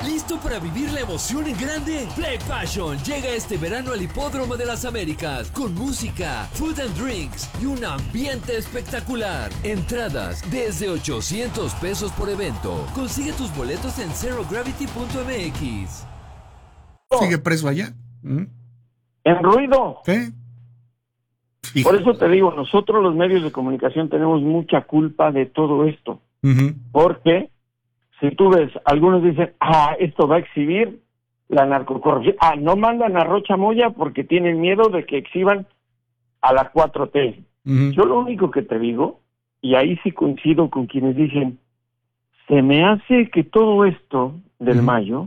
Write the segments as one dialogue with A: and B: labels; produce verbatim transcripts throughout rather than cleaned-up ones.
A: ¿Listo para vivir la emoción en grande? Play Passion llega este verano al Hipódromo de las Américas con música, food and drinks y un ambiente espectacular. Entradas desde ochocientos pesos por evento. Consigue tus boletos en zero gravity punto m x.
B: ¿Sigue preso allá? ¿Mm?
C: En ruido.
B: ¿Sí?
C: Por eso te digo, nosotros los medios de comunicación tenemos mucha culpa de todo esto.
B: Uh-huh.
C: Porque si tú ves, algunos dicen, ah, esto va a exhibir la narcocorrupción. Ah, no mandan a Rocha Moya porque tienen miedo de que exhiban a la cuatro T. Uh-huh. Yo lo único que te digo, y ahí sí coincido con quienes dicen, se me hace que todo esto del uh-huh. mayo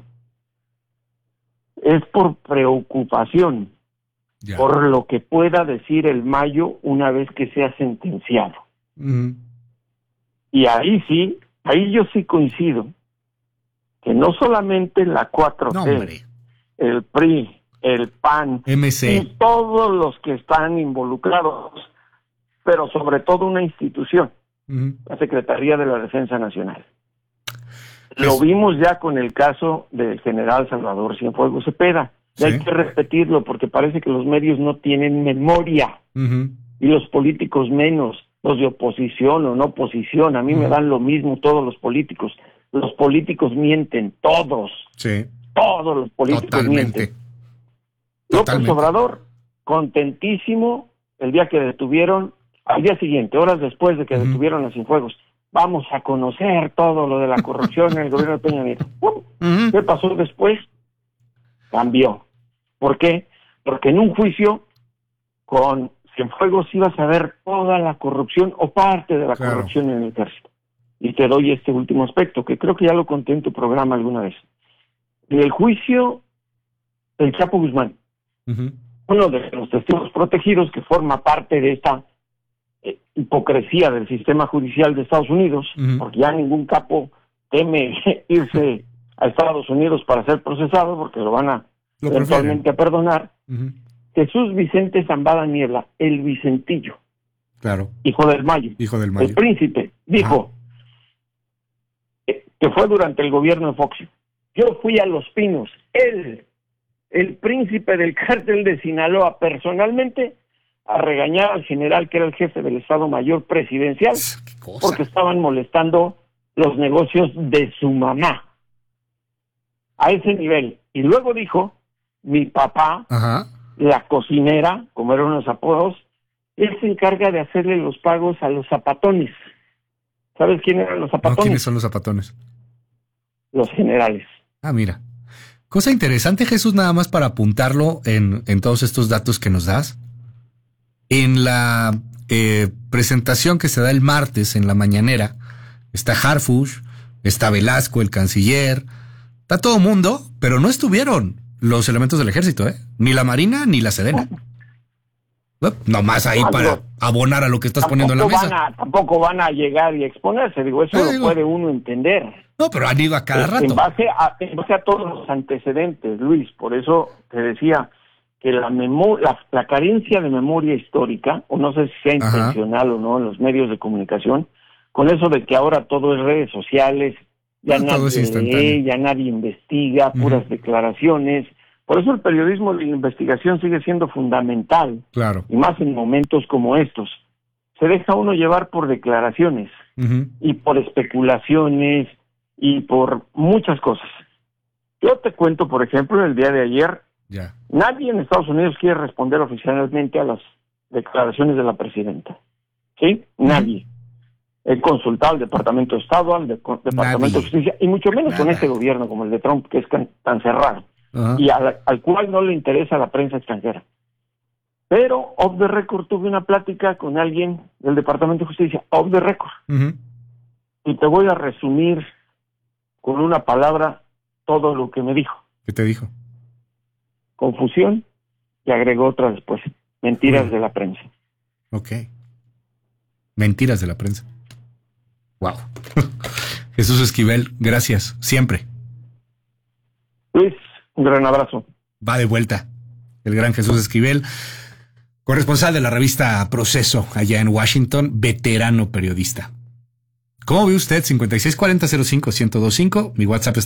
C: es por preocupación, yeah. por lo que pueda decir el mayo una vez que sea sentenciado.
B: Uh-huh.
C: Y ahí sí, ahí yo sí coincido, que no solamente la cuatro T, no, el P R I, el P A N,
B: M C,
C: y todos los que están involucrados, pero sobre todo una institución, uh-huh. la Secretaría de la Defensa Nacional. Pues, lo vimos ya con el caso del general Salvador Cienfuegos Cepeda. Y ¿sí? Hay que repetirlo porque parece que los medios no tienen memoria,
B: uh-huh.
C: y los políticos menos, los de oposición o no oposición. A mí uh-huh. me dan lo mismo todos los políticos. Los políticos mienten, todos.
B: Sí.
C: Todos los políticos
B: Totalmente.
C: mienten.
B: Totalmente.
C: López Obrador, contentísimo el día que detuvieron, al día siguiente, horas después de que uh-huh. detuvieron a Cienfuegos. Vamos a conocer todo lo de la corrupción en el gobierno de Peña Nieto. Uh-huh. ¿Qué pasó después? Cambió. ¿Por qué? Porque en un juicio con Cienfuegos ibas a ver toda la corrupción o parte de la claro. corrupción en el ejército. Y te doy este último aspecto, que creo que ya lo conté en tu programa alguna vez. Del juicio del Chapo Guzmán,
B: uh-huh.
C: uno de los testigos protegidos que forma parte de esta eh, hipocresía del sistema judicial de Estados Unidos, uh-huh. porque ya ningún capo teme irse a Estados Unidos para ser procesado, porque lo van a
B: lo
C: eventualmente a perdonar.
B: Uh-huh.
C: Jesús Vicente Zambada Niebla, el Vicentillo,
B: claro,
C: hijo del Mayo,
B: hijo del Mayo,
C: el príncipe, dijo eh, que fue durante el gobierno de Fox. Yo fui a Los Pinos, él, el príncipe del cártel de Sinaloa, personalmente, a regañar al general que era el jefe del Estado Mayor Presidencial, porque estaban molestando los negocios de su mamá. A ese nivel. Y luego dijo, mi papá,
B: Ajá.
C: la cocinera, como eran unos apodos, él se encarga de hacerle los pagos a los zapatones. ¿Sabes quién eran los zapatones?
B: No, ¿quiénes son los zapatones?
C: Los generales.
B: Ah, mira. Cosa interesante, Jesús, nada más para apuntarlo en, en todos estos datos que nos das. En la eh, presentación que se da el martes en la mañanera, está Harfuch, está Velasco, el canciller, está todo mundo, pero no estuvieron los elementos del ejército, ¿eh? Ni la Marina ni la Sedena. No, nomás ahí para abonar a lo que estás poniendo en la mesa.
C: Van a, tampoco van a llegar y exponerse, digo, eso eh, lo digo, puede uno entender.
B: No, pero han ido a cada rato.
C: En base a, en base a todos los antecedentes, Luis, por eso te decía que la, memo- la, la carencia de memoria histórica, o no sé si sea intencional Ajá. o no en los medios de comunicación, con eso de que ahora todo es redes sociales, ya no, nadie lee, ya nadie investiga, puras uh-huh. declaraciones. Por eso el periodismo de investigación sigue siendo fundamental.
B: Claro.
C: Y más en momentos como estos. Se deja uno llevar por declaraciones
B: uh-huh.
C: y por especulaciones y por muchas cosas. Yo te cuento, por ejemplo, el día de ayer,
B: yeah.
C: nadie en Estados Unidos quiere responder oficialmente a las declaraciones de la presidenta. ¿Sí? Uh-huh. Nadie. He consultado al Departamento de Estado, al de- Departamento
B: Nadie.
C: de Justicia, y mucho menos
B: Nada.
C: con este gobierno como el de Trump, que es tan, tan cerrado,
B: uh-huh.
C: y al, al cual no le interesa la prensa extranjera. Pero, off the record, tuve una plática con alguien del Departamento de Justicia, off the record,
B: uh-huh.
C: y te voy a resumir con una palabra todo lo que me dijo.
B: ¿Qué te dijo?
C: Confusión, y agregó otra después, mentiras
B: uh-huh.
C: de la prensa.
B: Ok. Mentiras de la prensa. Wow. Jesús Esquivel, gracias, siempre.
C: Luis, un gran abrazo.
B: Va de vuelta el gran Jesús Esquivel, corresponsal de la revista Proceso allá en Washington, veterano periodista. ¿Cómo ve usted? cincuenta y seis cuarenta cero cinco ciento veinticinco, mi WhatsApp es